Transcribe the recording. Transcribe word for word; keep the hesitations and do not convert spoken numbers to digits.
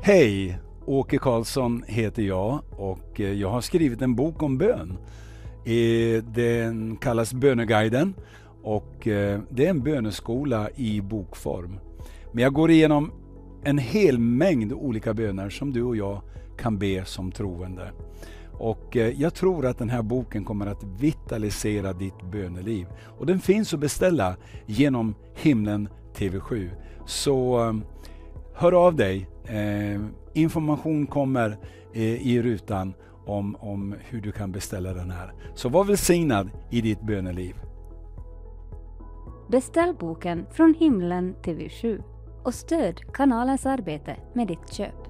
Hej, Åke Karlsson heter jag och jag har skrivit en bok om bön. Den kallas Böneguiden och det är en böneskola i bokform. Men jag går igenom en hel mängd olika böner som du och jag kan be som troende. Och jag tror att den här boken kommer att vitalisera ditt böneliv. Och den finns att beställa genom Himlen T V sju. Så hör av dig. Eh, information kommer eh, i rutan om, om hur du kan beställa den här. Så var välsignad i ditt böneliv. Beställ boken från Himlen T V sju och stöd kanalens arbete med ditt köp.